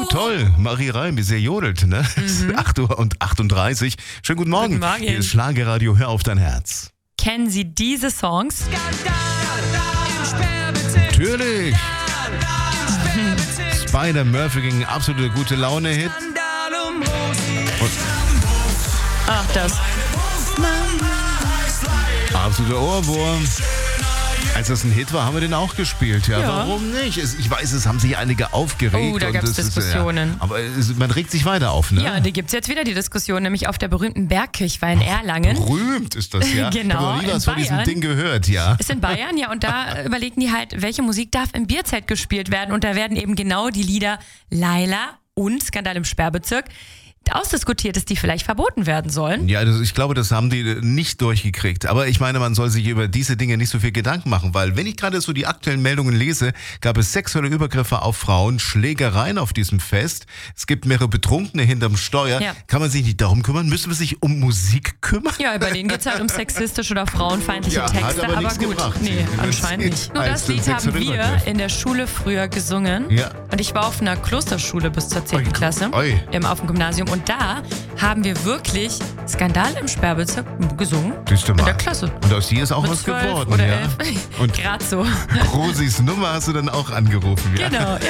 Toll, Marie Reim, wie sie jodelt, ne? 8:38 Uhr. Schönen guten Morgen. Guten Morgen. Hier ist Schlagerradio, hör auf dein Herz. Kennen Sie diese Songs? Natürlich. Spider-Murphy ging absolute gute Laune-Hit. Ach, das. Absoluter Ohrwurm. Als das ein Hit war, haben wir den auch gespielt. Ja, Ja. warum nicht? Ich weiß, es haben sich einige aufgeregt. Oh, da gab's und das Diskussionen. aber man regt sich weiter auf, ne? Ja, die gibt's jetzt wieder, die Diskussion, nämlich auf der berühmten Bergkirchweih in Erlangen. Berühmt ist das, ja. Genau, Ich habe noch nie in was von diesem Bayern. Ding gehört, ja. Ist in Bayern, ja, und da überlegen die halt, welche Musik darf im Bierzelt gespielt werden. Und da werden eben genau die Lieder Laila und Skandal im Sperrbezirk ausdiskutiert, dass die vielleicht verboten werden sollen. Ja, ich glaube, das haben die nicht durchgekriegt. Aber ich meine, man soll sich über diese Dinge nicht so viel Gedanken machen, weil wenn ich gerade so die aktuellen Meldungen lese, gab es sexuelle Übergriffe auf Frauen, Schlägereien auf diesem Fest. Es gibt mehrere Betrunkene hinterm Steuer. Ja. Kann man sich nicht darum kümmern? Müssen wir sich um Musik kümmern? Ja, bei denen geht's halt um sexistische oder frauenfeindliche Ja, hat Texte, aber aber nichts gut. gebracht. Nee, Das anscheinend Lied nicht. Nur heißt das Lied haben sexuelle wir Übergriffe. in der Schule früher gesungen. Ja. Und ich war auf einer Klosterschule bis zur 10. Ui, Klasse, ui. auf dem Gymnasium. Und da haben wir wirklich Skandal im Sperrbezirk gesungen. Siehst du In mal. der Klasse. Und aus dir ist auch Mit was 12 geworden, oder ja. 11. Und Gerade so. Rosis Nummer hast du dann auch angerufen, ja. Genau, ja.